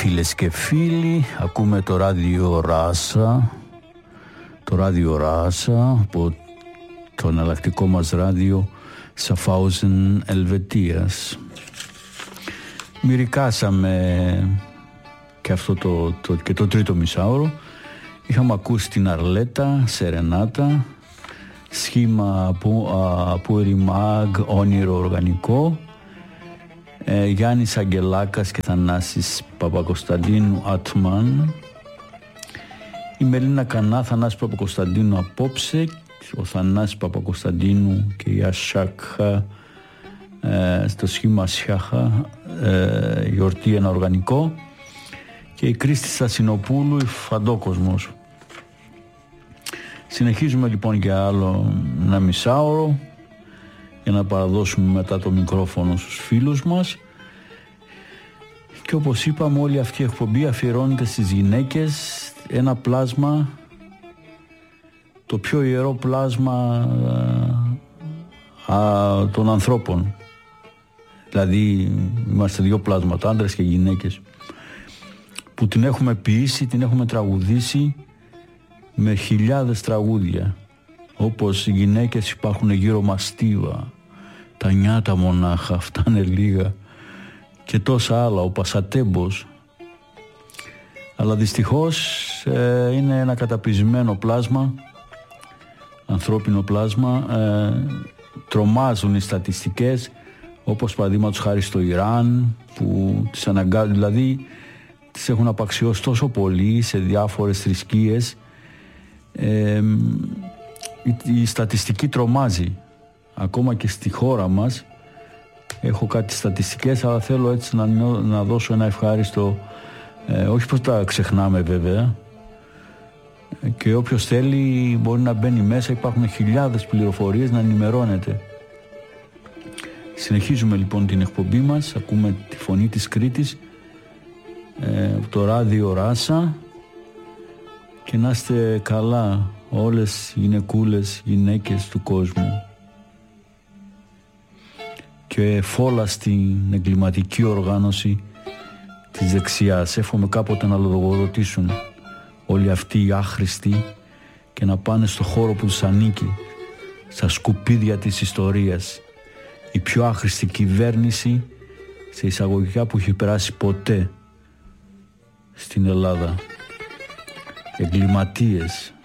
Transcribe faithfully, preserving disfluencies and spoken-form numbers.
Φίλες και φίλοι, ακούμε το ράδιο Ράσα, το ράδιο Ράσα από το εναλλακτικό μας ράδιο Σαφάουζεν Ελβετίας. Μυρικάσαμε και αυτό το, το, και το τρίτο μισάωρο. Είχαμε ακούσει την Αρλέτα, Σερενάτα, σχήμα από, από Ερημάγ, όνειρο οργανικό, ε, Γιάννης Αγγελάκας και Θανάσης Παπακοσταντίνου Ατμάν, η Μελίνα Κανά, Θανάσης Παπακοσταντίνου απόψε, ο Θανάσης Παπακοσταντίνου και η Ασάκχα ε, στο σχήμα Σιάχα, ε, γιορτή ένα οργανικό, και η Κρίστη Στασινοπούλου, η Φαντόκοσμος. Συνεχίζουμε λοιπόν για άλλο ένα μισάωρο για να παραδώσουμε μετά το μικρόφωνο στους φίλους μας, και όπως είπαμε όλη αυτή η εκπομπή αφιερώνεται στις γυναίκες, ένα πλάσμα, το πιο ιερό πλάσμα α, α, των ανθρώπων. Δηλαδή είμαστε δύο πλάσματα, άντρες και γυναίκες, που την έχουμε ποιήσει, την έχουμε τραγουδήσει με χιλιάδες τραγούδια. Όπως οι γυναίκες υπάρχουν γύρω μας στίβα, τα νιάτα μονάχα, αυτά είναι λίγα, και τόσα άλλα, ο Πασατέμπος. Αλλά δυστυχώς ε, είναι ένα καταπιεσμένο πλάσμα, ανθρώπινο πλάσμα. ε, τρομάζουν οι στατιστικές, όπως παραδείγματος χάρη στο Ιράν, που τις αναγκάζουν, δηλαδή τις έχουν απαξιώσει τόσο πολύ σε διάφορες θρησκείες. Ε, η, η στατιστική τρομάζει. Ακόμα και στη χώρα μας έχω κάτι στατιστικές, αλλά θέλω έτσι να, να δώσω ένα ευχάριστο, ε, όχι πως τα ξεχνάμε βέβαια, και όποιος θέλει μπορεί να μπαίνει μέσα, υπάρχουν χιλιάδες πληροφορίες να ενημερώνεται. Συνεχίζουμε λοιπόν την εκπομπή μας, ακούμε τη φωνή της Κρήτης, ε, το ράδιο Ράσα, και να είστε καλά όλες οι γυναικούλες γυναίκες του κόσμου, και φόλα στην εγκληματική οργάνωση της δεξιάς. Εύχομαι κάποτε να λογοδοτήσουν όλοι αυτοί οι άχρηστοι και να πάνε στο χώρο που τους ανήκει, στα σκουπίδια της ιστορίας. Η πιο άχρηστη κυβέρνηση, σε εισαγωγικά, που έχει περάσει ποτέ στην Ελλάδα. Εγκληματίες,